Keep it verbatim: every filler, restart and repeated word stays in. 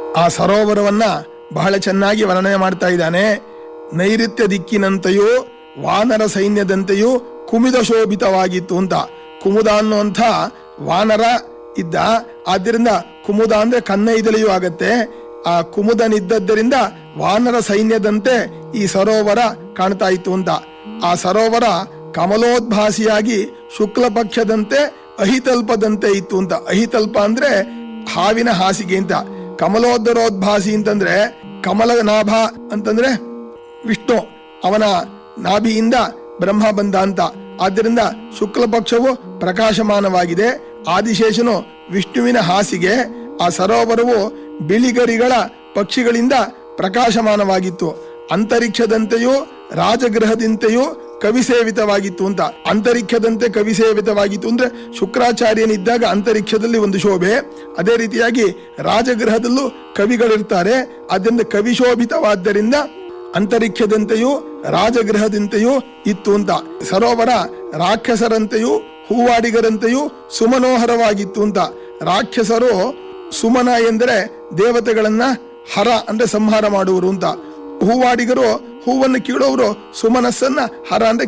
ಆ ಸರೋವರವನ್ನ ಬಹಳ ಚೆನ್ನಾಗಿ ವರ್ಣನೆ ಮಾಡ್ತಾ ಇದ್ದಾನೆ. ನೈಋತ್ಯ ದಿಕ್ಕಿನಂತೆಯೂ ವಾನರ ಸೈನ್ಯದಂತೆಯೂ ಕುಮುದ ಶೋಭಿತವಾಗಿತ್ತು ಅಂತ. ಕುಮುದ ಅನ್ನುವಂಥ ವಾನರ ಇದ್ದ, ಆದ್ದರಿಂದ ಕುಮುದ ಅಂದ್ರೆ ಕನ್ನೈದಲೆಯೂ ಆಗತ್ತೆ. ಆ ಕುಮುದನಿದ್ದದ್ದರಿಂದ ವಾನರ ಸೈನ್ಯದಂತೆ ಈ ಸರೋವರ ಕಾಣ್ತಾ ಇತ್ತು ಅಂತ. ಆ ಸರೋವರ ಕಮಲೋದ್ಭಾಸಿಯಾಗಿ ಶುಕ್ಲ ಪಕ್ಷದಂತೆ ಅಹಿತಲ್ಪದಂತೆ ಇತ್ತು ಅಂತ. ಅಹಿತಲ್ಪ ಅಂದ್ರೆ ಹಾವಿನ ಹಾಸಿಗೆ ಅಂತ. ಕಮಲೋದರೋದ್ಭಾಸಿ ಅಂತಂದ್ರೆ ಕಮಲ ನಾಭ ಅಂತಂದ್ರೆ ವಿಷ್ಣು, ಅವನ ನಾಭಿಯಿಂದ ಬ್ರಹ್ಮ ಬಂದ ಅಂತ. ಆದ್ದರಿಂದ ಶುಕ್ಲ ಪಕ್ಷವು ಪ್ರಕಾಶಮಾನವಾಗಿದೆ. ಆದಿಶೇಷನು ವಿಷ್ಣುವಿನ ಹಾಸಿಗೆ. ಆ ಸರೋವರವು ಬಿಳಿಗರಿಗಳ ಪಕ್ಷಿಗಳಿಂದ ಪ್ರಕಾಶಮಾನವಾಗಿತ್ತು. ಅಂತರಿಕ್ಷದಂತೆಯೂ ರಾಜಗೃಹದಂತೆಯೂ ಕವಿಸೇವಿತವಾಗಿತ್ತು ಅಂತ. ಅಂತರಿಕ್ಷದಂತೆ ಕವಿಸೇವಿತವಾಗಿತ್ತು ಅಂದ್ರೆ ಶುಕ್ರಾಚಾರ್ಯನಿದ್ದಾಗ ಅಂತರಿಕ್ಷದಲ್ಲಿ ಒಂದು ಶೋಭೆ, ಅದೇ ರೀತಿಯಾಗಿ ರಾಜಗೃಹದಲ್ಲೂ ಕವಿಗಳಿರ್ತಾರೆ. ಆದ್ದರಿಂದ ಕವಿಶೋಭಿತವಾದ್ದರಿಂದ ಅಂತರಿಕ್ಷದಂತೆಯೂ ರಾಜಗೃಹದಂತೆಯೂ ಇತ್ತು ಅಂತ. ಸರೋವರ ರಾಕ್ಷಸರಂತೆಯೂ ಹೂವಾಡಿಗರಂತೆಯೂ ಸುಮನೋಹರವಾಗಿತ್ತು ಅಂತ. ರಾಕ್ಷಸರು ಸುಮನ ಎಂದರೆ ದೇವತೆಗಳನ್ನ ಹರ ಅಂದ್ರೆ ಸಂಹಾರ ಮಾಡುವರು ಅಂತ. ಹೂವಾಡಿಗರು ಹೂವನ್ನು ಕೀಳೋರು, ಸುಮನಸ್ಸನ್ನ ಹರ ಅಂದ್ರೆ